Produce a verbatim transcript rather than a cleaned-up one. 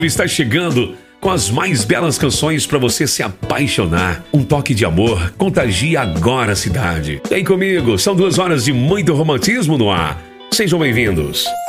Está chegando com as mais belas canções para você se apaixonar. Um toque de amor contagia agora a cidade. Vem comigo, são duas horas de muito romantismo no ar. Sejam bem-vindos.